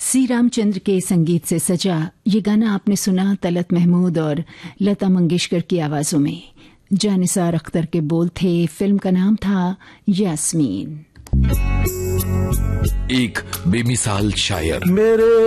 सी रामचंद्र के संगीत से सजा ये गाना आपने सुना तलत महमूद और लता मंगेशकर की आवाजों में। जानिसार अख्तर के बोल थे। फिल्म का नाम था यास्मीन। एक बेमिसाल शायर। मेरे